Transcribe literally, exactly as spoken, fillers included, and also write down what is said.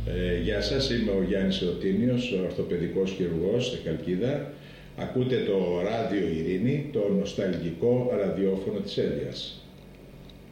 Ε, γεια σας, είμαι ο Γιάννης Εωτίνιος, ορθοπαιδικός χειρουργός στη Χαλκίδα. Ακούτε το Ράδιο Ειρήνη, το νοσταλγικό ραδιόφωνο της Έλβιας.